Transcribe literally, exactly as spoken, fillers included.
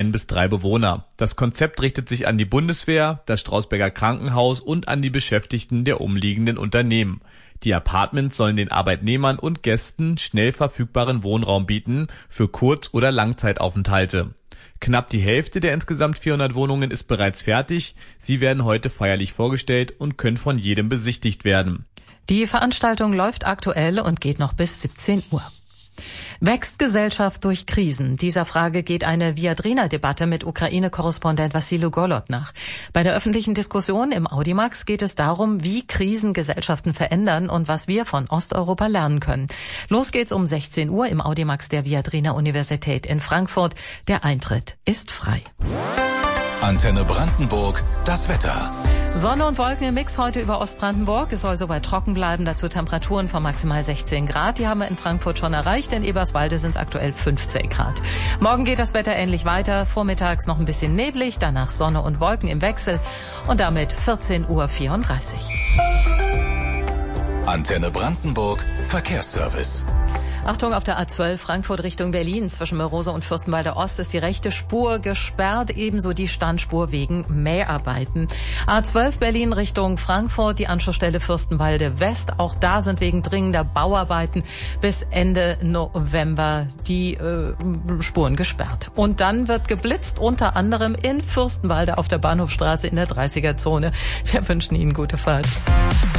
ein bis drei Bewohner. Das Konzept richtet sich an die Bundeswehr, das Strausberger Krankenhaus und an die Beschäftigten der umliegenden Unternehmen. Die Apartments sollen den Arbeitnehmern und Gästen schnell verfügbaren Wohnraum bieten für Kurz- oder Langzeitaufenthalte. Knapp die Hälfte der insgesamt vierhundert Wohnungen ist bereits fertig. Sie werden heute feierlich vorgestellt und können von jedem besichtigt werden. Die Veranstaltung läuft aktuell und geht noch bis siebzehn Uhr. Wächst Gesellschaft durch Krisen? Dieser Frage geht eine Viadrina-Debatte mit Ukraine-Korrespondent Wassilo Golod nach. Bei der öffentlichen Diskussion im Audimax geht es darum, wie Krisen Gesellschaften verändern und was wir von Osteuropa lernen können. Los geht's um sechzehn Uhr im Audimax der Viadrina-Universität in Frankfurt. Der Eintritt ist frei. Antenne Brandenburg, das Wetter. Sonne und Wolken im Mix heute über Ostbrandenburg. Es soll soweit trocken bleiben, dazu Temperaturen von maximal sechzehn Grad. Die haben wir in Frankfurt schon erreicht, in Eberswalde sind es aktuell fünfzehn Grad. Morgen geht das Wetter ähnlich weiter, vormittags noch ein bisschen neblig, danach Sonne und Wolken im Wechsel und damit vierzehn Uhr vierunddreißig. Antenne Brandenburg, Verkehrsservice. Achtung, auf der A zwölf Frankfurt Richtung Berlin zwischen Mörose und Fürstenwalde Ost ist die rechte Spur gesperrt, ebenso die Standspur wegen Mäharbeiten. A zwölf Berlin Richtung Frankfurt, die Anschlussstelle Fürstenwalde West, auch da sind wegen dringender Bauarbeiten bis Ende November die äh, Spuren gesperrt. Und dann wird geblitzt, unter anderem in Fürstenwalde auf der Bahnhofstraße in der dreißiger Zone. Wir wünschen Ihnen gute Fahrt.